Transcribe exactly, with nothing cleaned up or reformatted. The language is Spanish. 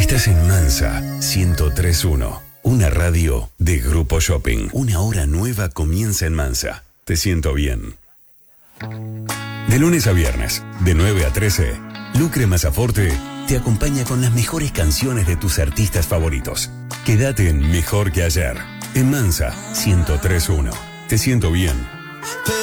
Estás en Mansa ciento tres punto uno, una radio de Grupo Shopping. Una hora nueva comienza en Mansa. Te siento bien. De lunes a viernes, de nueve a trece, Lucre Mazzaforte te acompaña con las mejores canciones de tus artistas favoritos. Quédate en Mejor que Ayer, en Mansa ciento tres punto uno. Te siento bien.